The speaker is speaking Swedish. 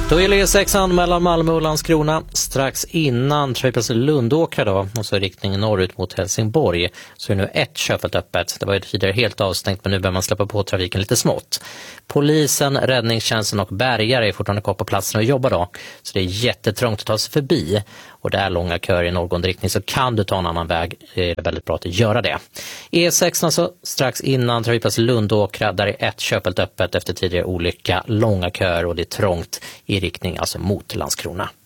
Då gäller E6 mellan Malmö och Landskrona strax innan trafikplats Lundåkra då, och så riktning norrut mot Helsingborg. Så är nu ett körfält öppet. Det var ju tidigare helt avstängt, men nu börjar man släppa på trafiken lite smått. Polisen, räddningstjänsten och bärgare är fortfarande kvar på platsen och jobbar då. Så det är jättetrångt att ta sig förbi. Och det är långa köer i norrgående riktning, så kan du ta en annan väg är det väldigt bra att göra det. E6 alltså strax innan trafikplats Lundåkra, där är ett körfält öppet efter tidigare olycka. Långa köer och det är trångt i riktning alltså mot Landskrona.